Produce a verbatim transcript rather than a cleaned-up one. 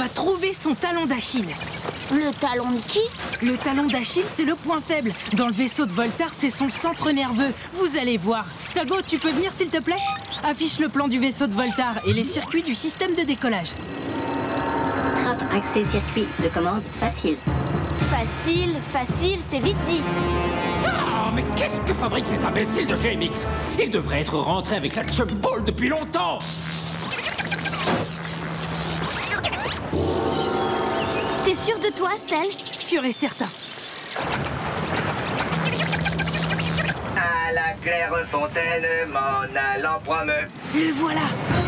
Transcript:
va trouver son talon d'Achille. Le talon de qui? Le talon d'Achille, c'est le point faible. Dans le vaisseau de Voltar, c'est son centre nerveux. Vous allez voir. Tago, tu peux venir, s'il te plaît? Affiche le plan du vaisseau de Voltar et les circuits du système de décollage. Trappe accès circuit de commande facile. Facile, facile, c'est vite dit. Ah, mais qu'est-ce que fabrique cet imbécile de G M X? Il devrait être rentré avec la Chub Ball depuis longtemps. T'es sûr de toi, Stel? Sûr et certain. À la claire fontaine, m'en allant promeut. Et voilà,